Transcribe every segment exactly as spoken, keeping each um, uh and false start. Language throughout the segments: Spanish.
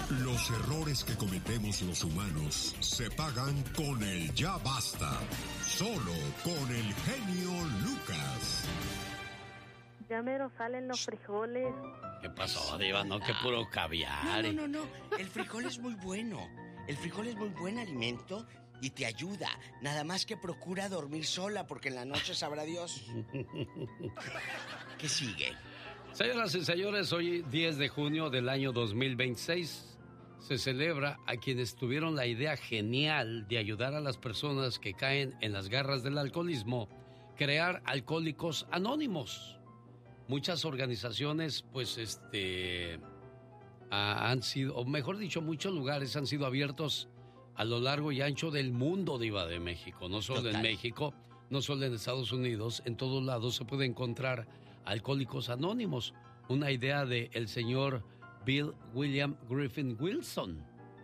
Los errores que cometemos los humanos se pagan con el ya basta. Solo con el genio Lucas. Ya mero salen los frijoles. ¿Qué pasó, Diva? No, que puro caviar. No, no, no, no. El frijol es muy bueno. El frijol es muy buen alimento y te ayuda. Nada más que procura dormir sola porque en la noche sabrá Dios. ¿Qué sigue? Señoras y señores, hoy diez de junio del año dos mil veintiséis se celebra a quienes tuvieron la idea genial de ayudar a las personas que caen en las garras del alcoholismo, crear Alcohólicos Anónimos. Muchas organizaciones, pues, este, han sido, o mejor dicho, muchos lugares han sido abiertos a lo largo y ancho del mundo, Diva de México. No solo Total. en México, no solo en Estados Unidos, en todos lados se puede encontrar Alcohólicos Anónimos, una idea de el señor Bill William Griffin Wilson.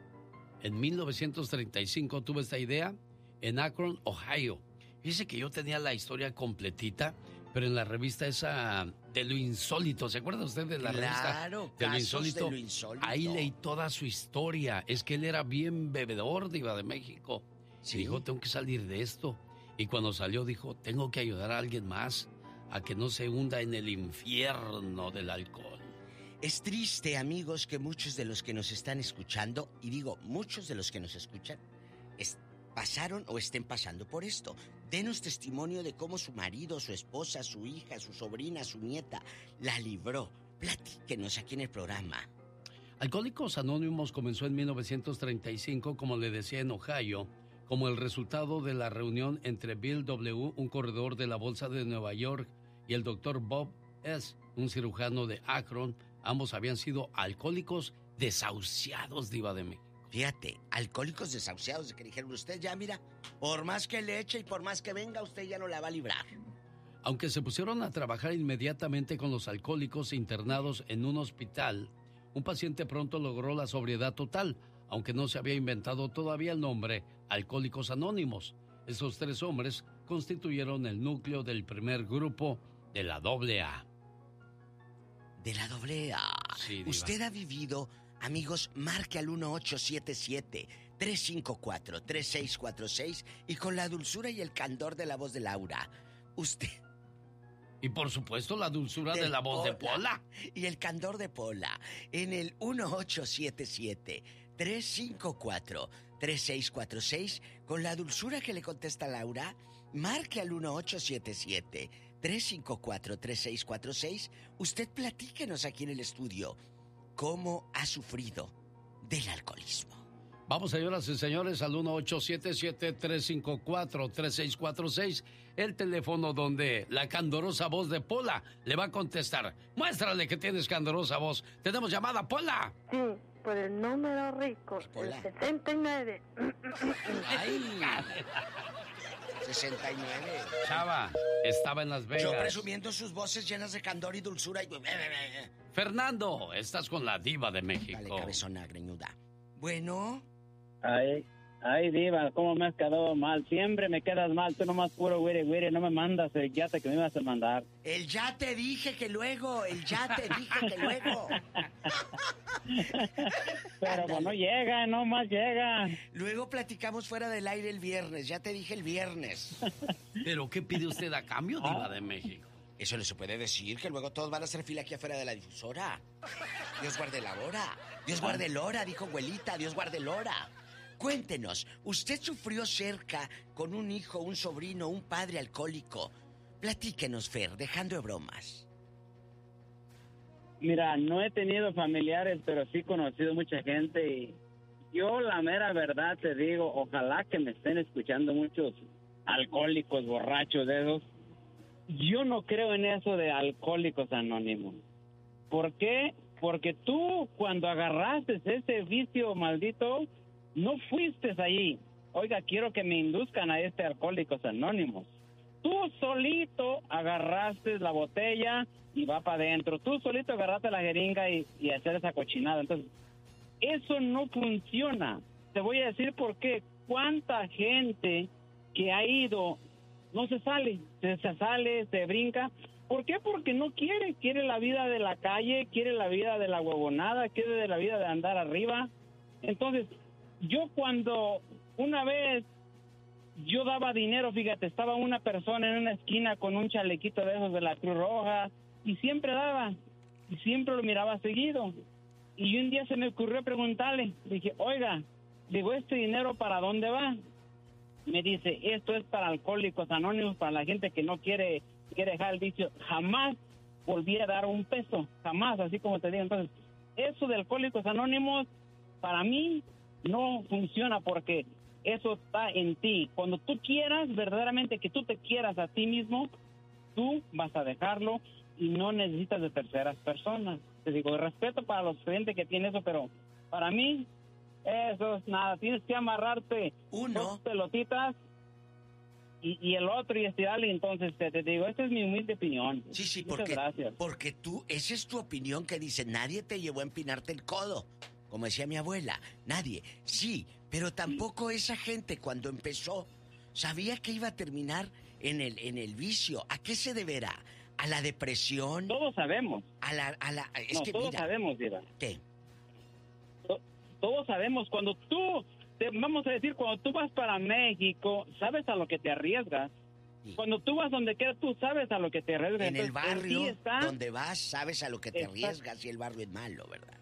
En mil novecientos treinta y cinco tuvo esta idea en Akron, Ohio. Dice que yo tenía la historia completita, pero en la revista esa de lo insólito, ¿se acuerda usted de la claro, revista de lo, insólito? de lo insólito? Ahí leí toda su historia. Es que él era bien bebedor, Diva de México. ¿Sí? Y dijo, tengo que salir de esto. Y cuando salió dijo, tengo que ayudar a alguien más a que no se hunda en el infierno del alcohol. Es triste, amigos, que muchos de los que nos están escuchando, y digo, muchos de los que nos escuchan, es, pasaron o estén pasando por esto. Denos testimonio de cómo su marido, su esposa, su hija, su sobrina, su nieta la libró. Platíquenos aquí en el programa. Alcohólicos Anónimos comenzó en mil novecientos treinta y cinco, como le decía, en Ohio, como el resultado de la reunión entre Bill W., un corredor de la Bolsa de Nueva York, y el doctor Bob S., un cirujano de Akron. Ambos habían sido alcohólicos desahuciados, Diva de México. Fíjate, alcohólicos desahuciados, de que dijeron, usted ya mira, por más que le eche y por más que venga, usted ya no la va a librar. Aunque se pusieron a trabajar inmediatamente con los alcohólicos internados en un hospital, un paciente pronto logró la sobriedad total, aunque no se había inventado todavía el nombre Alcohólicos Anónimos. Esos tres hombres constituyeron el núcleo del primer grupo de la doble A. De la doble A. Sí, Diva. Usted ha vivido, amigos, marque al uno ocho siete siete, tres cinco cuatro, tres seis cuatro seis y con la dulzura y el candor de la voz de Laura. Usted... Y por supuesto la dulzura de, de la voz Pola, de Pola. Y el candor de Pola. En el uno ocho siete siete, tres cinco cuatro, tres seis cuatro seis, con la dulzura que le contesta Laura, marque al uno ocho siete siete, tres cinco cuatro, tres seis cuatro seis. Usted platíquenos aquí en el estudio cómo ha sufrido del alcoholismo. Vamos, señoras y señores, al uno ocho siete siete, tres cinco cuatro, tres seis cuatro seis, el teléfono donde la candorosa voz de Pola le va a contestar. Muéstrale que tienes candorosa voz. ¿Tenemos llamada, Pola? Sí, por el número rico, el sesenta y nueve. ¡Ay! sesenta y nueve. Chava, estaba en Las Vegas. Yo presumiendo sus voces llenas de candor y dulzura. Y... Fernando, estás con la Diva de México. Dale, cabezona greñuda. Bueno... Ay, ay, Diva, ¿cómo me has quedado mal? Siempre me quedas mal, tú nomás puro güire, güire, no me mandas el yate que me ibas a mandar. El ya te dije que luego, el ya te dije que luego. Pero pues no llega, no más llega. Luego platicamos fuera del aire el viernes, ya te dije el viernes. ¿Pero qué pide usted a cambio, Diva de México? Eso le se puede decir, que luego todos van a hacer fila aquí afuera de la difusora. Dios guarde la hora, Dios guarde el hora, dijo abuelita, Dios guarde el hora. Cuéntenos, ¿usted sufrió cerca con un hijo, un sobrino, un padre alcohólico? Platíquenos, Fer, dejando de bromas. Mira, no he tenido familiares, pero sí he conocido mucha gente y yo la mera verdad te digo, ojalá que me estén escuchando muchos alcohólicos, borrachos de esos. Yo no creo en eso de Alcohólicos Anónimos. ¿Por qué? Porque tú cuando agarraste ese vicio maldito, no fuiste allí. Oiga, quiero que me induzcan a este Alcohólicos Anónimos. Tú solito agarraste la botella y va para adentro. Tú solito agarraste la jeringa y, y hacer esa cochinada. Entonces, eso no funciona. Te voy a decir por qué. ¿Cuánta gente que ha ido no se sale? Se, se sale, se brinca ¿Por qué? Porque no quiere, quiere la vida de la calle, quiere la vida de la huevonada, quiere la vida de andar arriba. Entonces, yo cuando una vez yo daba dinero, fíjate, estaba una persona en una esquina con un chalequito de esos de la Cruz Roja y siempre daba, y siempre lo miraba seguido. Y un día se me ocurrió preguntarle, dije, oiga, digo, ¿este dinero para dónde va? Me dice, esto es para Alcohólicos Anónimos, para la gente que no quiere, quiere dejar el vicio. Jamás volví a dar un peso, jamás, así como te digo. Entonces, eso de Alcohólicos Anónimos, para mí, no funciona porque eso está en ti. Cuando tú quieras, verdaderamente que tú te quieras a ti mismo, tú vas a dejarlo y no necesitas de terceras personas. Te digo, respeto para los clientes que tienen eso, pero para mí, eso es nada. Tienes que amarrarte Uno. dos pelotitas y, y el otro y estirarle. Entonces, te, te digo, esta es mi humilde opinión. Sí, sí, Muchas porque, gracias. porque tú, esa es tu opinión que dice, nadie te llevó a empinarte el codo. Como decía mi abuela, nadie. Sí, pero tampoco esa gente cuando empezó sabía que iba a terminar en el, en el vicio. ¿A qué se deberá? ¿A la depresión? Todos sabemos. A la, a la, es no, que todos mira, sabemos, Diva. ¿qué? To- Todos sabemos, cuando tú, te, vamos a decir, cuando tú vas para México, sabes a lo que te arriesgas. Sí. Cuando tú vas donde quieras, tú sabes a lo que te arriesgas. En el Entonces, en barrio ti está, donde vas, sabes a lo que te Exacto. arriesgas y el barrio es malo, ¿verdad?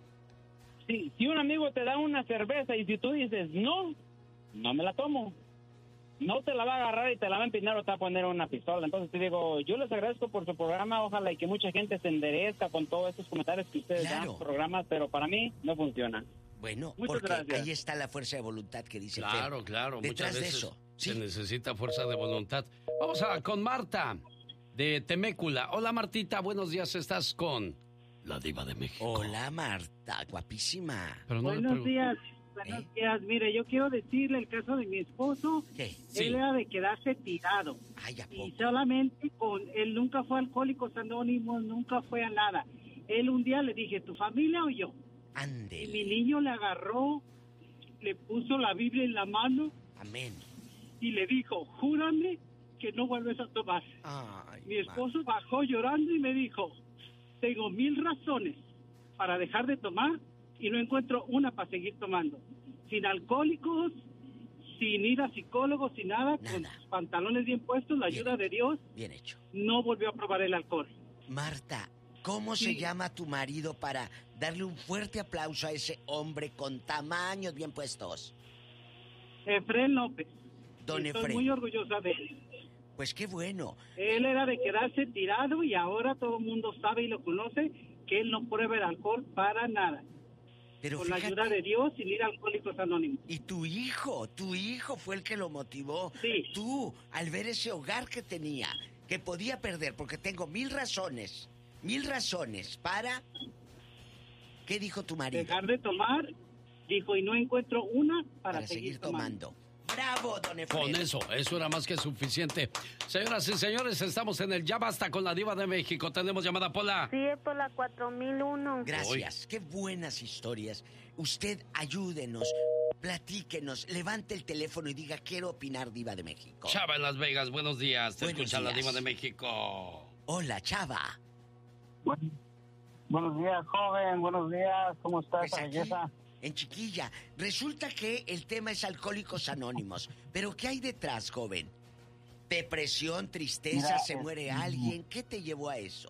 sí, si un amigo te da una cerveza y si tú dices, no, no me la tomo, no te la va a agarrar y te la va a empinar o te va a poner una pistola. Entonces te digo, yo les agradezco por su programa, ojalá y que mucha gente se enderezca con todos estos comentarios que ustedes Claro. dan en su programa, pero para mí no funciona. Bueno, Muchas porque gracias. ahí está la fuerza de voluntad que dice Claro, Fer. claro. Detrás Muchas de veces eso, se sí. necesita fuerza de voluntad. Vamos a con Marta de Temécula. Hola, Martita. Buenos días. Estás con la Diva de México. Hola, Marta, guapísima. Pero no le Buenos pregun- días, buenos ¿Eh? días. Mire, yo quiero decirle el caso de mi esposo. ¿Qué? Sí. Él era de quedarse tirado. Ay, ¿a Y poco? solamente con... Él nunca fue a Alcohólicos Anónimos, nunca fue a nada. Él un día le dije, ¿tu familia o yo? Y mi Ándele. niño le agarró, le puso la Biblia en la mano Amén. y le dijo, júrame que no vuelves a tomar. Ay, Mi esposo bajó llorando y me dijo, tengo mil razones para dejar de tomar y no encuentro una para seguir tomando. Sin alcohólicos, sin ir a psicólogos, sin nada, con Nada. sus pantalones bien puestos, la Bien. ayuda de Dios, bien hecho. no volvió a probar el alcohol. Marta, ¿cómo se Sí. llama tu marido para darle un fuerte aplauso a ese hombre con tamaños bien puestos? Efrén López. Don Estoy Efrén. muy orgullosa de él. Pues qué bueno. Él era de quedarse tirado y ahora todo el mundo sabe y lo conoce que él no prueba el alcohol para nada. Pero Con la fíjate, ayuda de Dios, sin ir a Alcohólicos Anónimos. y tu hijo, tu hijo fue el que lo motivó. Sí. Tú, al ver ese hogar que tenía, que podía perder, porque tengo mil razones, mil razones para... ¿Qué dijo tu marido? Dejar de tomar, dijo, y no encuentro una para, Para seguir tomando. tomando. ¡Bravo, don Efraín! Con eso, eso era más que suficiente. Señoras y señores, estamos en el Ya Basta con la Diva de México. Tenemos llamada, Pola. Sí, es por la cuatro mil uno. Gracias, qué buenas historias. Usted ayúdenos, platíquenos, levante el teléfono y diga, quiero opinar, Diva de México. Chava en Las Vegas, buenos días. Te Buenos escucha la días. Diva de México. Hola, Chava. Bueno, buenos días, joven. Buenos días. ¿Cómo estás, Pues aquí, belleza? en Chiquilla. Resulta que el tema es Alcohólicos Anónimos. Pero ¿qué hay detrás, joven? Depresión, tristeza, Mira, se es- muere alguien. ¿Qué te llevó a eso?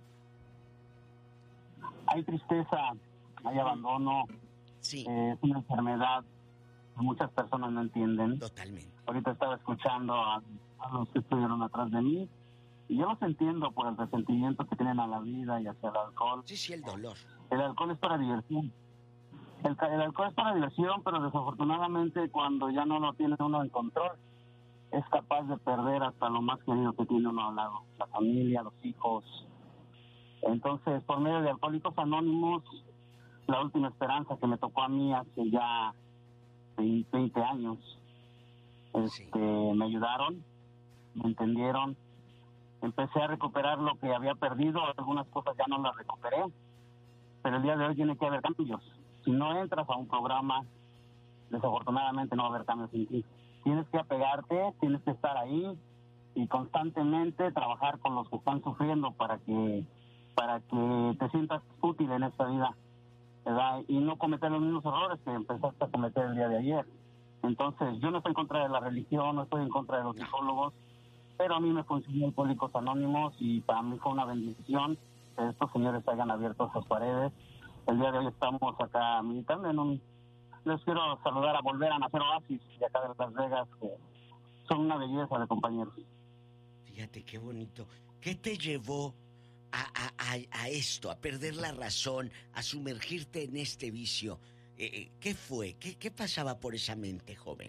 Hay tristeza, hay abandono, Sí, eh, es una enfermedad que muchas personas no entienden. totalmente. Ahorita estaba escuchando a, a los que estuvieron atrás de mí y yo los entiendo por el resentimiento que tienen a la vida y hacia el alcohol. Sí, sí, el dolor. El alcohol es para diversión. El, ca- el alcohol es para diversión, pero desafortunadamente cuando ya no lo tiene uno en control, es capaz de perder hasta lo más querido que tiene uno al lado, la familia, los hijos. Entonces, por medio de Alcohólicos Anónimos, la última esperanza que me tocó a mí hace ya veinte años, este, me ayudaron, me entendieron, empecé a recuperar lo que había perdido, algunas cosas ya no las recuperé, pero el día de hoy tiene que haber cambios. Si no entras a un programa, desafortunadamente no va a haber cambios en ti. Tienes que apegarte, tienes que estar ahí, y constantemente trabajar con los que están sufriendo para que para que te sientas útil en esta vida, ¿verdad? Y no cometer los mismos errores que empezaste a cometer el día de ayer. Entonces, yo no estoy en contra de la religión, no estoy en contra de los psicólogos, pero a mí me funcionó Alcohólicos Anónimos y para mí fue una bendición que estos señores hayan abierto sus paredes. El día de hoy estamos acá militando en un... Les quiero saludar a Volver a Nacer Oasis de acá de Las Vegas, que son una belleza de compañeros. Fíjate qué bonito. ¿Qué te llevó a, a, a, a esto, a perder la razón, a sumergirte en este vicio? Eh, ¿Qué fue? ¿Qué, ¿Qué pasaba por esa mente, joven?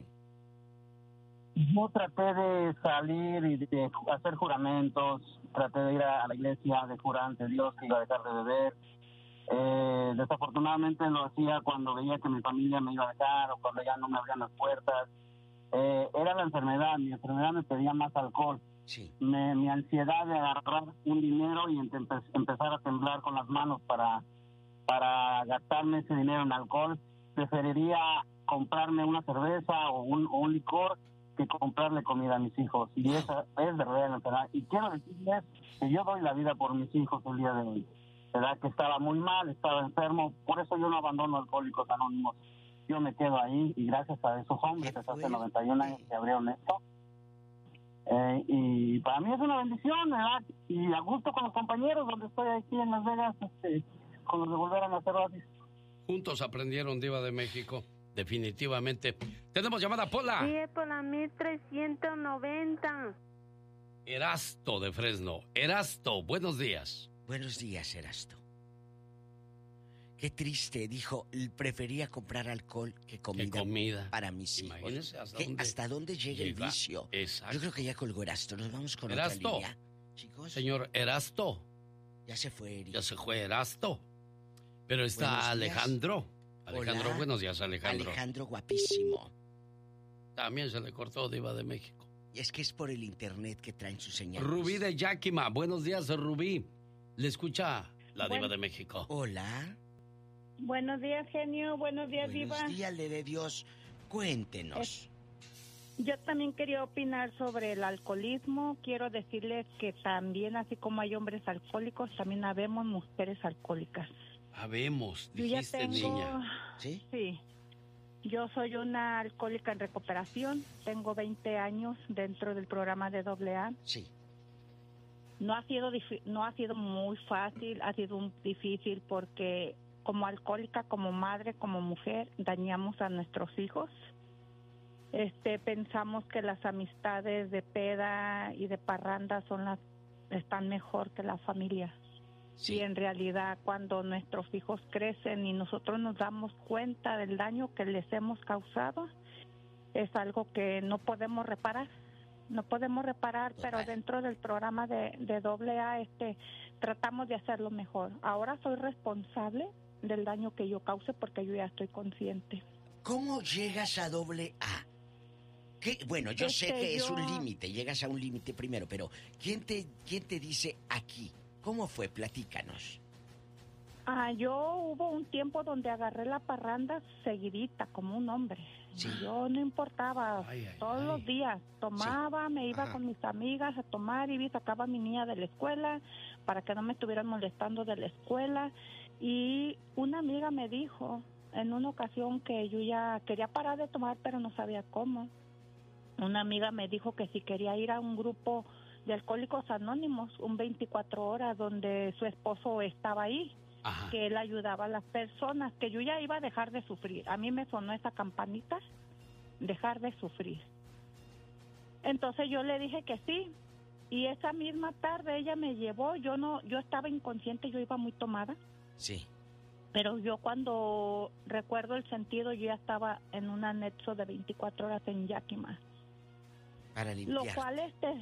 Yo traté de salir y de hacer juramentos, traté de ir a la iglesia, de jurar ante Dios que iba a dejar de beber. Eh, desafortunadamente lo hacía cuando veía que mi familia me iba a dejar o cuando ya no me abrían las puertas. Eh, era la enfermedad, mi enfermedad me pedía más alcohol. Sí. Me, mi ansiedad de agarrar un dinero y empe- empezar a temblar con las manos para... para gastarme ese dinero en alcohol, preferiría comprarme una cerveza o un, o un licor que comprarle comida a mis hijos. Y esa es verdad la enfermedad. Y quiero decirles que yo doy la vida por mis hijos el día de hoy. ¿Verdad? Que estaba muy mal, estaba enfermo, por eso yo no abandono Alcohólicos Anónimos. Yo me quedo ahí y gracias a esos hombres que hace noventa y un años que abrieron esto. Eh, y para mí es una bendición, ¿verdad? Y a gusto con los compañeros donde estoy aquí en Las Vegas, este... con los de Volver a Nacer Oasis. Juntos aprendieron, Diva de México. Definitivamente. Tenemos llamada, Pola. Sí, es por la mil trescientos noventa. Erasto de Fresno. Erasto, buenos días. Buenos días, Erasto. Qué triste, dijo, prefería comprar alcohol que comida, ¿Qué comida? Para mis hijos. Imagínese hasta ¿Qué, dónde, hasta dónde llega, llega el vicio. Exacto. Yo creo que ya colgó Erasto. Nos vamos con Erasto. otra línea. Chicos. Señor Erasto. Ya se fue, Eri. Ya se fue Erasto. Pero está Alejandro. Alejandro, Hola. Buenos días, Alejandro. Alejandro, guapísimo. También se le cortó, Diva de México. Y es que es por el internet que traen sus señales. Rubí de Yakima. Buenos días, Rubí. Le escucha la bueno. Diva de México. Hola. Buenos días, genio. Buenos días, Buenos Diva. Buenos días, de Dios. Cuéntenos. Eh, yo también quería opinar sobre el alcoholismo. Quiero decirles que también, así como hay hombres alcohólicos, también habemos mujeres alcohólicas. Habemos, Yo ya dijiste, tengo... niña. ¿Sí? Sí. Yo soy una alcohólica en recuperación. Tengo veinte años dentro del programa de doble A. Sí. No ha sido difi- no ha sido muy fácil, ha sido un difícil porque como alcohólica, como madre, como mujer, dañamos a nuestros hijos. Este, pensamos que las amistades de peda y de parranda son las están mejor que la familia. Sí. Y en realidad cuando nuestros hijos crecen y nosotros nos damos cuenta del daño que les hemos causado, es algo que no podemos reparar. No podemos reparar, pero dentro del programa de, de doble A este, tratamos de hacerlo mejor. Ahora soy responsable del daño que yo cause porque yo ya estoy consciente. ¿Cómo llegas a doble A? ¿Qué? Bueno, yo este, sé que yo... es un límite, llegas a un límite primero, pero ¿quién te, quién te dice aquí? ¿Cómo fue? Platícanos. Ah, yo hubo un tiempo donde agarré la parranda seguidita, como un hombre. Sí. Yo no importaba, ay, ay, todos ay. los días tomaba, sí. me iba Ajá. con mis amigas a tomar y sacaba a mi niña de la escuela para que no me estuvieran molestando de la escuela. Y una amiga me dijo en una ocasión que yo ya quería parar de tomar, pero no sabía cómo. Una amiga me dijo que si quería ir a un grupo de Alcohólicos Anónimos, un veinticuatro horas, donde su esposo estaba ahí. Ajá. Que él ayudaba a las personas, que yo ya iba a dejar de sufrir. A mí me sonó esa campanita, dejar de sufrir. Entonces yo le dije que sí, y esa misma tarde ella me llevó. Yo no, yo estaba inconsciente, yo iba muy tomada. Sí. Pero yo cuando recuerdo el sentido, yo ya estaba en un anexo de veinticuatro horas en Yakima. Para limpiar. Lo cual este...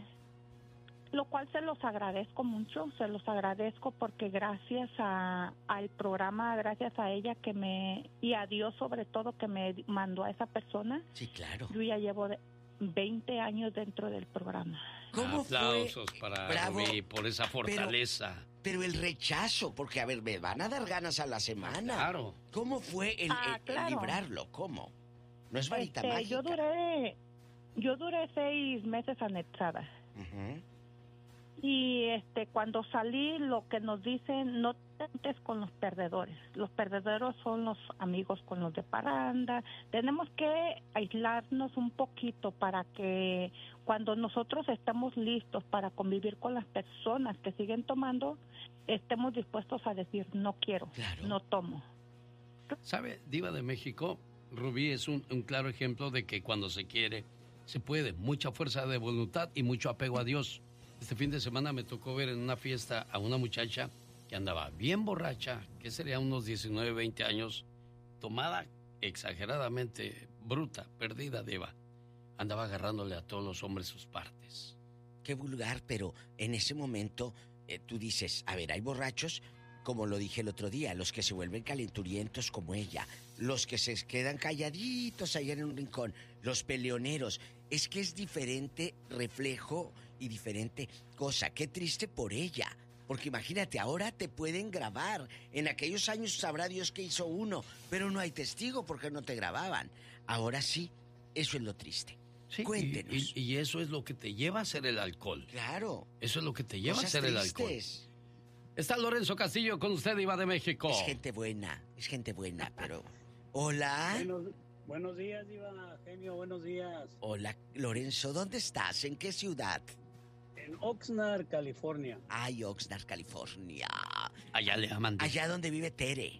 Lo cual se los agradezco mucho, se los agradezco porque gracias a al programa, gracias a ella que me, y a Dios sobre todo que me mandó a esa persona. Sí, claro. Yo ya llevo de veinte años dentro del programa. ¿Cómo Aplausos fue? para Bravo, Rubí por esa fortaleza. Pero, pero el rechazo, porque a ver, me van a dar ganas a la semana. Claro. ¿Cómo fue el, ah, el, claro. el librarlo? ¿Cómo? No es varita este, mágica. Yo duré, yo duré seis meses anexada. Uh-huh. Y este, cuando salí, lo que nos dicen, no te juntes con los perdedores. Los perdedores son los amigos con los de parranda. Tenemos que aislarnos un poquito para que cuando nosotros estamos listos para convivir con las personas que siguen tomando, estemos dispuestos a decir, no quiero, claro. no tomo. ¿Sabe, Diva de México? Rubí es un, un claro ejemplo de que cuando se quiere, se puede. Mucha fuerza de voluntad y mucho apego a Dios. Este fin de semana me tocó ver en una fiesta a una muchacha que andaba bien borracha, que sería unos diecinueve, veinte años, tomada exageradamente, bruta, perdida, Diva. Andaba agarrándole a todos los hombres sus partes. Qué vulgar, pero en ese momento eh, tú dices, a ver, hay borrachos, como lo dije el otro día, los que se vuelven calenturientos como ella, los que se quedan calladitos allá en un rincón, los peleoneros. Es que es diferente reflejo y diferente cosa. Qué triste por ella. Porque imagínate, ahora te pueden grabar. En aquellos años sabrá Dios que hizo uno, pero no hay testigo porque no te grababan. Ahora sí, eso es lo triste. Sí, cuéntenos. Y, y, y eso es lo que te lleva a hacer el alcohol. Claro. Eso es lo que te lleva Cosas a hacer tristes. el alcohol. Está Lorenzo Castillo con usted, Diva de México. Es gente buena, es gente buena, pero... Hola. Buenos, buenos días, Diva, genio, buenos días. Hola, Lorenzo, ¿dónde estás? ¿En qué ciudad? En Oxnard, California. Ay, Oxnard, California. Allá le aman. Allá donde vive Tere.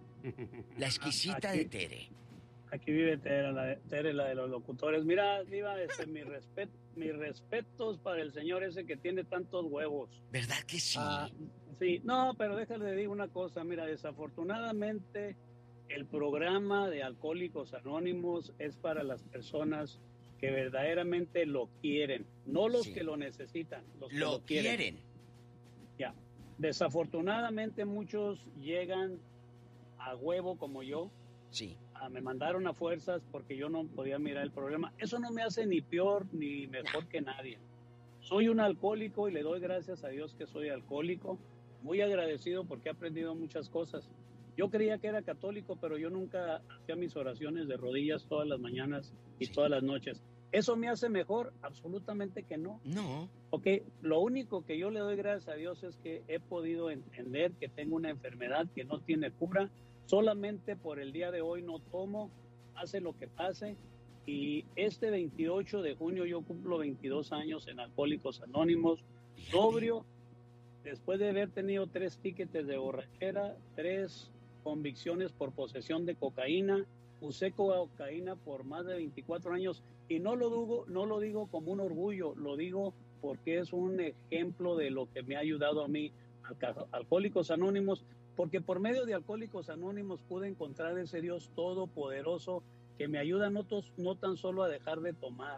La exquisita aquí, de Tere. Aquí vive Tere la, Tere, la de los locutores. Mira, Diva, este, mi respet, mis respetos para el señor ese que tiene tantos huevos. ¿Verdad que sí? Ah, sí, no, pero déjale decir una cosa. Mira, desafortunadamente el programa de Alcohólicos Anónimos es para las personas que verdaderamente lo quieren, no los sí. que lo necesitan, los que lo, lo quieren. quieren. Ya, desafortunadamente muchos llegan a huevo como yo. Sí. A, me mandaron a fuerzas porque yo no podía mirar el problema. Eso no me hace ni peor ni mejor no. que nadie. Soy un alcohólico y le doy gracias a Dios que soy alcohólico. Muy agradecido porque he aprendido muchas cosas. Yo creía que era católico, pero yo nunca hacía mis oraciones de rodillas todas las mañanas y sí. todas las noches. ¿Eso me hace mejor? Absolutamente que no. No. Ok, lo único que yo le doy gracias a Dios es que he podido entender que tengo una enfermedad que no tiene cura. Solamente por el día de hoy no tomo, hace lo que pase. Y este veintiocho de junio yo cumplo veintidós años en Alcohólicos Anónimos, sobrio, después de haber tenido tres tickets de borrachera, tres convicciones por posesión de cocaína. Usé cocaína por más de veinticuatro años y no lo digo, no lo digo como un orgullo, lo digo porque es un ejemplo de lo que me ha ayudado a mí, Alcohólicos Anónimos, porque por medio de Alcohólicos Anónimos pude encontrar ese Dios todopoderoso que me ayuda no, tos, no tan solo a dejar de tomar.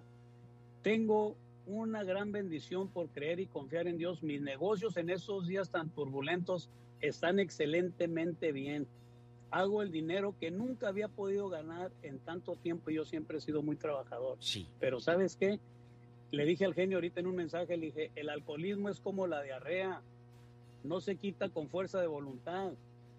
Tengo una gran bendición por creer y confiar en Dios. Mis negocios en esos días tan turbulentos están excelentemente bien. Hago el dinero que nunca había podido ganar en tanto tiempo. Yo siempre he sido muy trabajador. Sí. Pero ¿sabes qué? Le dije al genio ahorita en un mensaje, le dije, el alcoholismo es como la diarrea. No se quita con fuerza de voluntad.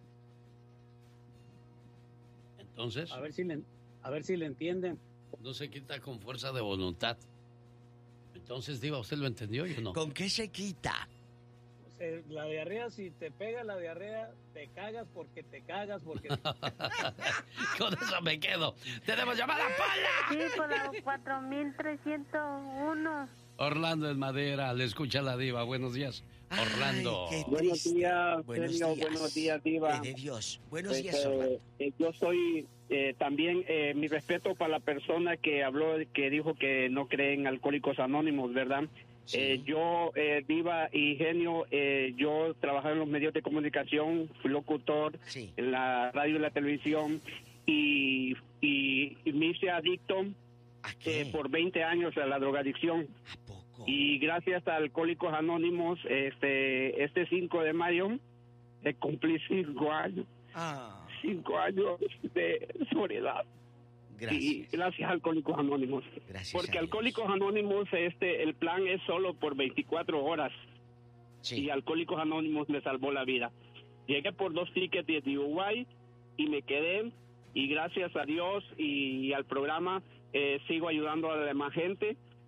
Entonces... A ver si le, a ver si le entienden. No se quita con fuerza de voluntad. Entonces, Diva, ¿usted lo entendió yo no? ¿Con qué se quita? La diarrea, si te pega la diarrea, te cagas porque te cagas porque... Con eso me quedo. ¡Tenemos llamada, Pola! Sí, por la cuatro mil trescientos uno. Orlando en Madera, le escucha la Diva. Buenos días, Orlando. Ay, buenos días, buenos Sergio, días. Buenos días, Diva. De Dios. Buenos pues, días, Orlando. Eh, eh, yo soy eh, también, eh, mi respeto para la persona que habló, que dijo que no cree en Alcohólicos Anónimos, ¿verdad? Sí. Eh, yo, eh, Diva y Genio, eh, yo trabajaba en los medios de comunicación, fui locutor sí. en la radio y la televisión y, y, y me hice adicto eh, por veinte años a la drogadicción. ¿A poco? Y gracias a Alcohólicos Anónimos, este este cinco de mayo, eh, cumplí cinco años. Ah. Cinco años de soledad. Gracias. Y gracias a Alcohólicos Anónimos. Gracias. Porque Alcohólicos Anónimos, este, el plan es solo por veinticuatro horas. Sí. Y Alcohólicos Anónimos me salvó la vida. Llegué por dos tickets de D U I y me quedé. Y gracias a Dios y al programa eh, sigo ayudando a la demás gente.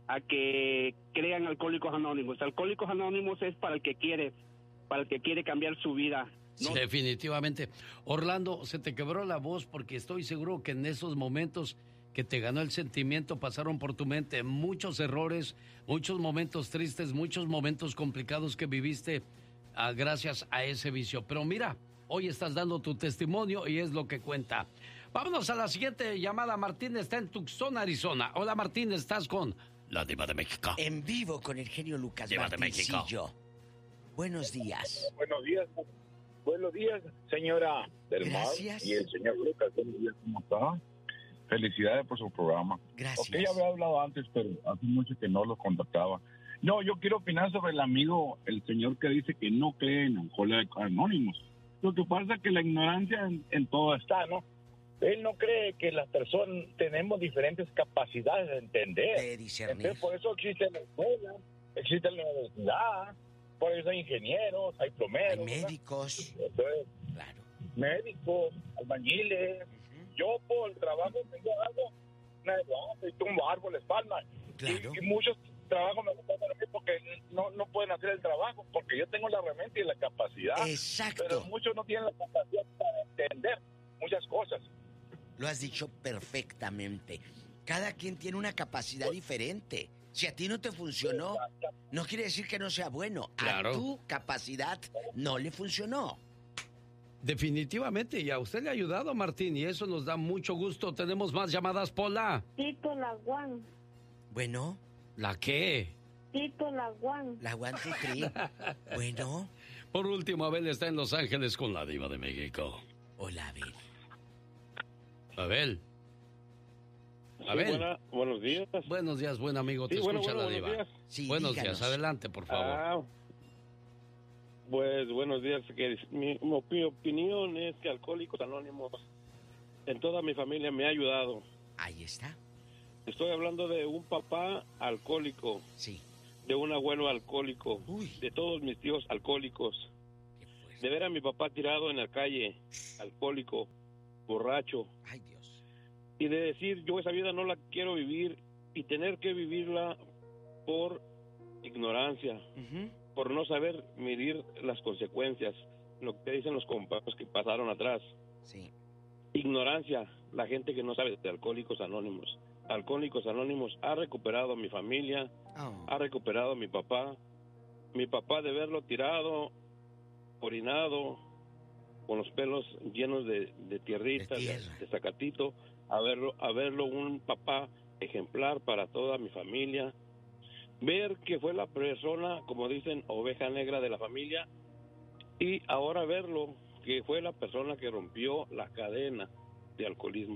a que crean Alcohólicos Anónimos. Alcohólicos Anónimos es para el que quiere, para el que quiere cambiar su vida. ¿No? Definitivamente. Orlando, se te quebró la voz porque estoy seguro que en esos momentos que te ganó el sentimiento pasaron por tu mente muchos errores, muchos momentos tristes, muchos momentos complicados que viviste ah, gracias a ese vicio. Pero mira, hoy estás dando tu testimonio y es lo que cuenta. Vámonos a la siguiente llamada. Martín está en Tucson, Arizona. Hola, Martín, estás con la Diva de México. En vivo con el genio Lucas Diva de México. Buenos días. Buenos días. Buenos días, señora del Gracias. Mar y el señor Lucas. Buenos días, ¿cómo está? Felicidades por su programa. Gracias. Ok, ya había hablado antes, pero hace mucho que no los contactaba. No, yo quiero opinar sobre el amigo, el señor que dice que no cree en Alcohólicos Anónimos. Lo que pasa es que la ignorancia en, en todo está, ¿no? Él no cree que las personas tenemos diferentes capacidades de entender. De discernir. Entonces, por eso existe la escuela, existe la universidad, por eso hay ingenieros, hay plomeros. Hay médicos. Entonces, claro. Médicos, albañiles. Uh-huh. Yo por el trabajo que yo hago, me y tumbo árboles, palmas. Claro. Y, y muchos trabajos me gustan a mí porque no, no pueden hacer el trabajo, porque yo tengo la herramienta y la capacidad. Exacto. Pero muchos no tienen la capacidad para entender muchas cosas. Lo has dicho perfectamente. Cada quien tiene una capacidad diferente. Si a ti no te funcionó, no quiere decir que no sea bueno. Claro. A tu capacidad no le funcionó. Definitivamente, y a usted le ha ayudado, Martín, y eso nos da mucho gusto. Tenemos más llamadas, Pola. Tito Laguán. Bueno. ¿La qué? Tito Laguán. La One Two Three. Bueno. Por último, Abel está en Los Ángeles con la Diva de México. Hola, Abel. Abel. Abel. Sí, buena, buenos días. Buenos días, buen amigo. Sí, te bueno, escucha bueno, la Diva. Buenos días, sí, buenos díganos. días. Adelante, por favor. Ah, pues buenos días. Que mi, mi opinión es que Alcohólicos Anónimos en toda mi familia me ha ayudado. Ahí está. Estoy hablando de un papá alcohólico. Sí. De un abuelo alcohólico. Uy. De todos mis tíos alcohólicos. De ver a mi papá tirado en la calle, alcohólico, borracho. Ay, Dios. Y de decir, yo esa vida no la quiero vivir y tener que vivirla por ignorancia, uh-huh. por no saber medir las consecuencias, lo que dicen los compañeros que pasaron atrás. Sí. Ignorancia, la gente que no sabe de Alcohólicos Anónimos. Alcohólicos Anónimos ha recuperado a mi familia, oh. ha recuperado a mi papá. Mi papá de verlo tirado, orinado, con los pelos llenos de, de tierrita, de, de, de zacatito, a verlo, a verlo un papá ejemplar para toda mi familia. Ver que fue la persona, como dicen, oveja negra de la familia, y ahora verlo que fue la persona que rompió la cadena de alcoholismo.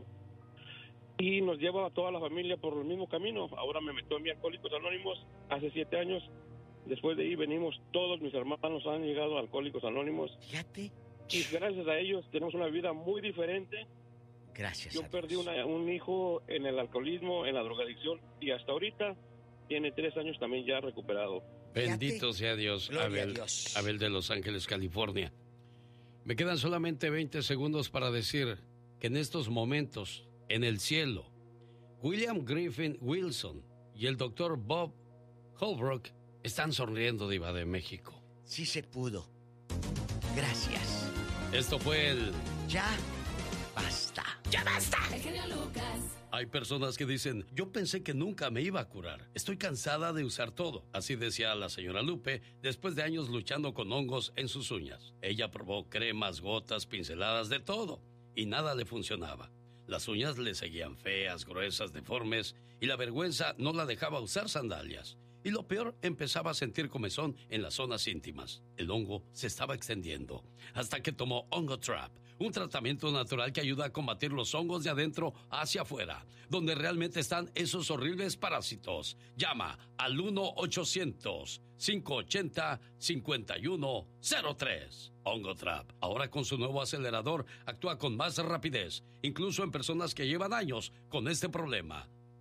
Y nos lleva a toda la familia por el mismo camino. Ahora me metió en mi Alcohólicos Anónimos hace siete años. Después de ahí venimos, todos mis hermanos han llegado a Alcohólicos Anónimos. Fíjate. Y gracias a ellos tenemos una vida muy diferente. Gracias. Yo perdí una, un hijo en el alcoholismo, en la drogadicción, y hasta ahorita tiene tres años también ya recuperado. Bendito sea Dios, Abel, Dios. Abel de Los Ángeles, California. Me quedan solamente veinte segundos para decir que en estos momentos, en el cielo, William Griffin Wilson y el doctor Bob Holbrook están sonriendo, Diva de México. Sí se pudo. Gracias. Esto fue el... Ya basta. ¡Ya basta! Hay personas que dicen, yo pensé que nunca me iba a curar. Estoy cansada de usar todo. Así decía la señora Lupe después de años luchando con hongos en sus uñas. Ella probó cremas, gotas, pinceladas, de todo. Y nada le funcionaba. Las uñas le seguían feas, gruesas, deformes. Y la vergüenza no la dejaba usar sandalias. Y lo peor, empezaba a sentir comezón en las zonas íntimas. El hongo se estaba extendiendo. Hasta que tomó Hongo Trap, un tratamiento natural que ayuda a combatir los hongos de adentro hacia afuera, donde realmente están esos horribles parásitos. Llama al uno ochocientos, cinco ochenta, cincuenta y uno cero tres. Hongo Trap, ahora con su nuevo acelerador, actúa con más rapidez, incluso en personas que llevan años con este problema.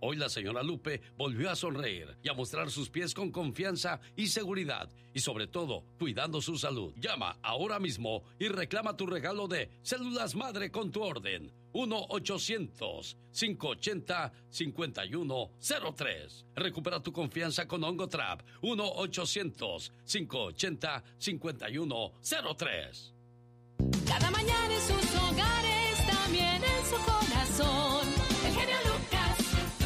Hoy la señora Lupe volvió a sonreír y a mostrar sus pies con confianza y seguridad y sobre todo cuidando su salud. Llama ahora mismo y reclama tu regalo de Células Madre con tu orden. uno ochocientos, cinco ochenta, cincuenta y uno cero tres. Recupera tu confianza con Ongotrap. uno ochocientos, cinco ochenta, cincuenta y uno cero tres. Cada mañana en sus hogares, también en su corazón. El genio Lucas.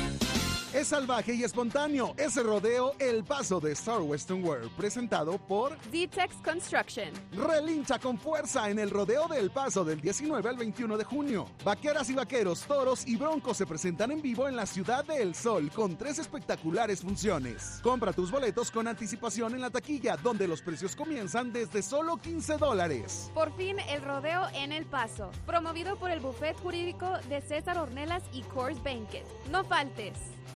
Es salvaje y espontáneo. Es el rodeo El Paso de Star Western World, presentado por D-Tex Construction. Relincha con fuerza en el rodeo de El Paso del diecinueve al veintiuno de junio. Vaqueras y vaqueros, toros y broncos se presentan en vivo en la Ciudad de El Sol con tres espectaculares funciones. Compra tus boletos con anticipación en la taquilla, donde los precios comienzan desde solo quince dólares. Por fin el rodeo en El Paso, promovido por el Buffet Jurídico de César Ornelas y Coors Banquet. No faltes.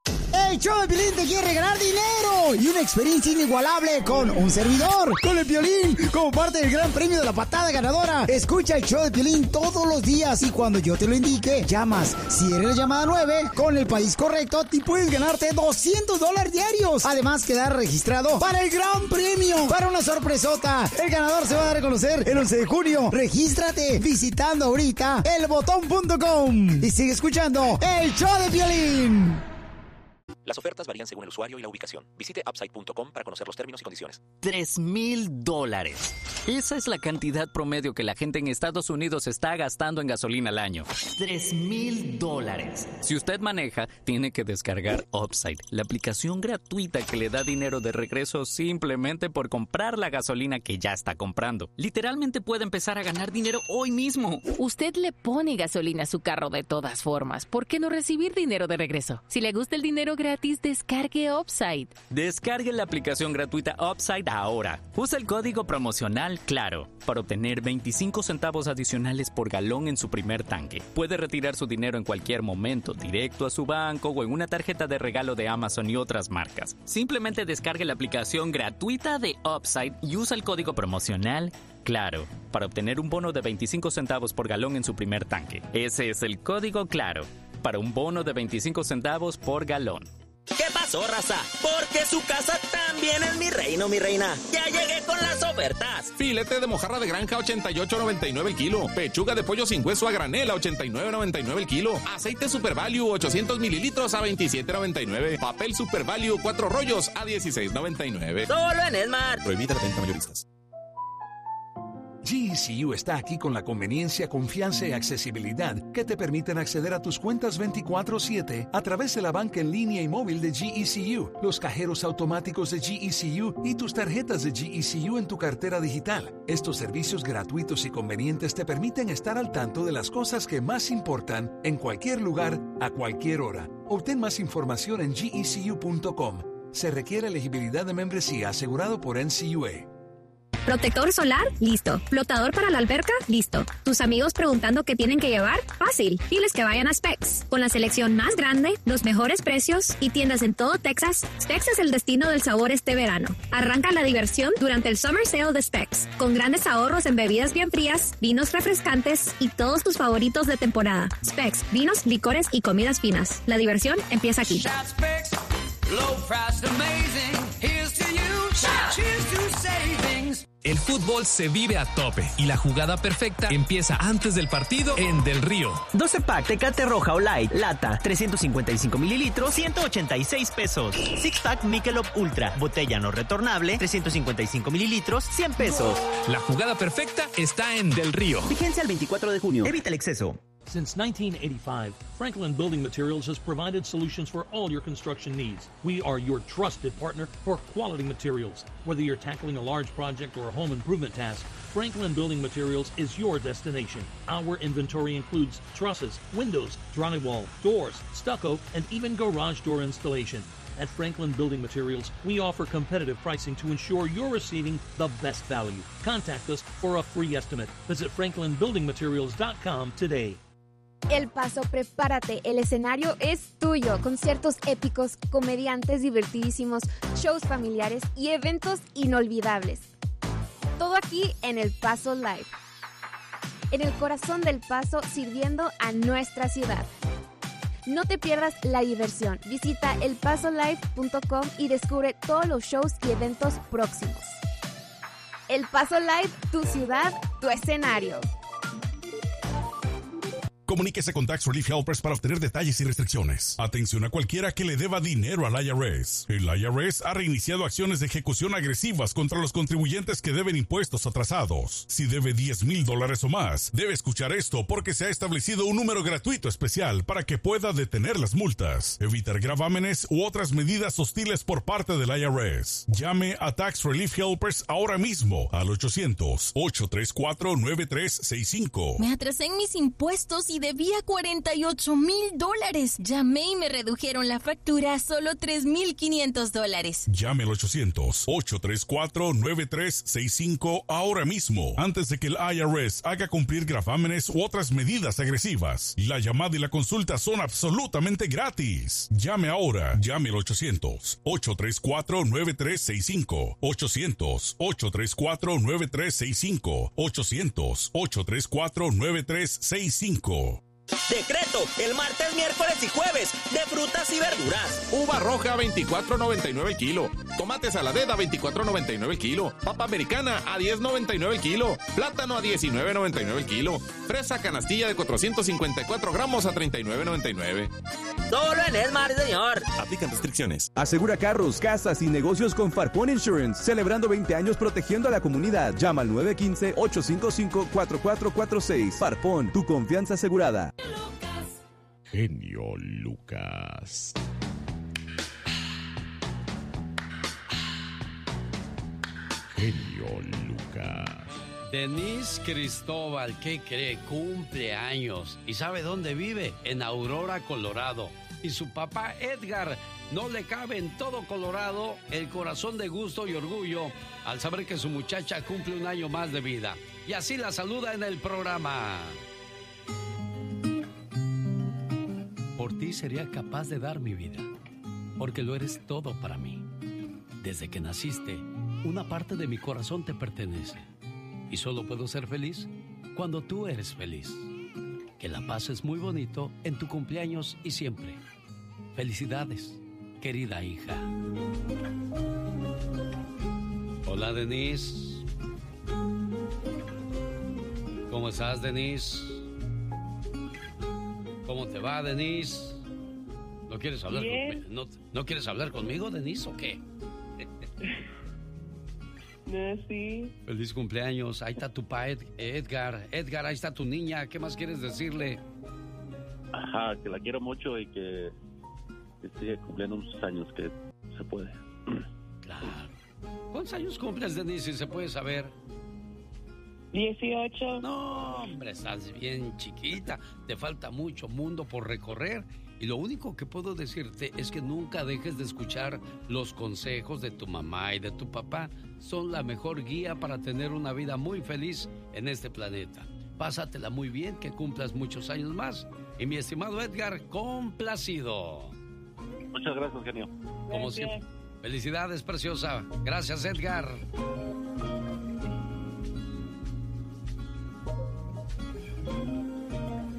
El show de Piolín te quiere regalar dinero y una experiencia inigualable con un servidor, con el Piolín, como parte del gran premio de la patada ganadora. Escucha el show de Piolín todos los días y cuando yo te lo indique, llamas. Si eres la llamada nueve, con el país correcto, te puedes ganarte doscientos dólares diarios. Además, quedar registrado para el gran premio, para una sorpresota. El ganador se va a dar a conocer el once de junio. Regístrate visitando ahorita el botón punto com y sigue escuchando el show de Piolín. Las ofertas varían según el usuario y la ubicación. Visite upside punto com para conocer los términos y condiciones. Tres mil dólares. Esa es la cantidad promedio que la gente en Estados Unidos está gastando en gasolina al año. Tres mil dólares. Si usted maneja, tiene que descargar Upside, la aplicación gratuita que le da dinero de regreso simplemente por comprar la gasolina que ya está comprando. Literalmente puede empezar a ganar dinero hoy mismo. Usted le pone gasolina a su carro de todas formas. ¿Por qué no recibir dinero de regreso? Si le gusta el dinero gratis, descargue Upside. Descargue la aplicación gratuita Upside ahora. Usa el código promocional CLARO para obtener veinticinco centavos adicionales por galón en su primer tanque. Puede retirar su dinero en cualquier momento, directo a su banco o en una tarjeta de regalo de Amazon y otras marcas. Simplemente descargue la aplicación gratuita de Upside y usa el código promocional CLARO para obtener un bono de veinticinco centavos por galón en su primer tanque. Ese es el código CLARO para un bono de veinticinco centavos por galón. ¿Qué pasó, raza? Porque su casa también es mi reino, mi reina. Ya llegué con las ofertas. Filete de mojarra de granja ochenta y ocho noventa y nueve el kilo. Pechuga de pollo sin hueso a granel a ochenta y nueve noventa y nueve el kilo. Aceite Super Value ochocientos mililitros a veintisiete noventa y nueve. Papel Super Value cuatro rollos a dieciséis noventa y nueve. Solo en Esmar. Prohibida la venta mayoristas. G E C U está aquí con la conveniencia, confianza y accesibilidad que te permiten acceder a tus cuentas veinticuatro siete a través de la banca en línea y móvil de G E C U, los cajeros automáticos de G E C U y tus tarjetas de G E C U en tu cartera digital. Estos servicios gratuitos y convenientes te permiten estar al tanto de las cosas que más importan en cualquier lugar, a cualquier hora. Obtén más información en G E C U punto com. Se requiere elegibilidad de membresía asegurado por N C U A. ¿Protector solar? Listo. ¿Flotador para la alberca? Listo. ¿Tus amigos preguntando qué tienen que llevar? Fácil. Diles que vayan a Specs. Con la selección más grande, los mejores precios y tiendas en todo Texas, Specs es el destino del sabor este verano. Arranca la diversión durante el Summer Sale de Specs, con grandes ahorros en bebidas bien frías, vinos refrescantes y todos tus favoritos de temporada. Specs, vinos, licores y comidas finas. La diversión empieza aquí. El fútbol se vive a tope y la jugada perfecta empieza antes del partido en Del Río. doce pack Tecate Roja o Light, lata, trescientos cincuenta y cinco mililitros, ciento ochenta y seis pesos. Six pack Michelob Ultra, botella no retornable, trescientos cincuenta y cinco mililitros, cien pesos. La jugada perfecta está en Del Río. Vigencia el veinticuatro de junio. Evita el exceso. Since nineteen eighty-five, Franklin Building Materials has provided solutions for all your construction needs. We are your trusted partner for quality materials. Whether you're tackling a large project or a home improvement task, Franklin Building Materials is your destination. Our inventory includes trusses, windows, drywall, doors, stucco, and even garage door installation. At Franklin Building Materials, we offer competitive pricing to ensure you're receiving the best value. Contact us for a free estimate. Visit franklin building materials dot com today. El Paso, prepárate, el escenario es tuyo. Conciertos épicos, comediantes divertidísimos, shows familiares y eventos inolvidables. Todo aquí en El Paso Live. En el corazón del Paso, sirviendo a nuestra ciudad. No te pierdas la diversión. Visita el paso live punto com y descubre todos los shows y eventos próximos. El Paso Live, tu ciudad, tu escenario. Comuníquese con Tax Relief Helpers para obtener detalles y restricciones. Atención a cualquiera que le deba dinero al I R S. El I R S ha reiniciado acciones de ejecución agresivas contra los contribuyentes que deben impuestos atrasados. Si debe diez mil dólares o más, debe escuchar esto porque se ha establecido un número gratuito especial para que pueda detener las multas, evitar gravámenes u otras medidas hostiles por parte del I R S. Llame a Tax Relief Helpers ahora mismo al ochocientos, ocho tres cuatro, nueve tres seis cinco. Me atrasé en mis impuestos y debía cuarenta y ocho mil dólares. Llamé y me redujeron la factura a solo tres mil quinientos dólares. Llame al ochocientos, ocho tres cuatro, nueve tres seis cinco ahora mismo, antes de que el I R S haga cumplir gravámenes u otras medidas agresivas. La llamada y la consulta son absolutamente gratis. Llame ahora. Llame al ochocientos, ocho tres cuatro, nueve tres seis cinco. ochocientos, ocho tres cuatro, nueve tres seis cinco. ochocientos, ocho tres cuatro, nueve tres seis cinco. Decreto, el martes, miércoles y jueves, de frutas y verduras. Uva roja a veinticuatro noventa y nueve el kilo. Tomate saladera a veinticuatro noventa y nueve el kilo. Papa americana a diez noventa y nueve el kilo. Plátano a diecinueve noventa y nueve el kilo. Fresa canastilla de cuatrocientos cincuenta y cuatro gramos a treinta y nueve noventa y nueve. Solo en Esmar, señor. Aplican restricciones. Asegura carros, casas y negocios con Farpón Insurance. Celebrando veinte años protegiendo a la comunidad. Llama al nueve uno cinco, ocho cinco cinco, cuatro cuatro cuatro seis. Farpón, tu confianza asegurada. Genio Lucas. Genio Lucas. Denise Cristóbal, ¿qué cree? Cumple años. ¿Y sabe dónde vive? En Aurora, Colorado. Y su papá Edgar no le cabe en todo Colorado el corazón de gusto y orgullo al saber que su muchacha cumple un año más de vida. Y así la saluda en el programa. Por ti sería capaz de dar mi vida, porque lo eres todo para mí. Desde que naciste, una parte de mi corazón te pertenece. Y solo puedo ser feliz cuando tú eres feliz. Que la pases muy bonito en tu cumpleaños y siempre. Felicidades, querida hija. Hola, Denise. ¿Cómo estás, Denise? ¿Cómo te va, Denise? ¿No quieres hablar conmigo? ¿No, ¿No quieres hablar conmigo, Denise, o qué? No, sí. Feliz cumpleaños. Ahí está tu pa Ed, Edgar. Edgar, ahí está tu niña. ¿Qué más quieres decirle? Ajá, que la quiero mucho y que, que sigue cumpliendo muchos años, que se puede. Claro. ¿Cuántos años cumples, Denise, si se puede saber? dieciocho. No, hombre, estás bien chiquita. Te falta mucho mundo por recorrer. Y lo único que puedo decirte es que nunca dejes de escuchar los consejos de tu mamá y de tu papá. Son la mejor guía para tener una vida muy feliz en este planeta. Pásatela muy bien, que cumplas muchos años más. Y mi estimado Edgar, complacido. Muchas gracias, genio. Como gracias. Siempre. Felicidades, preciosa. Gracias, Edgar.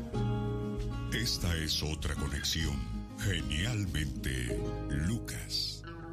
Esta es otra conexión. Genialmente Lucas.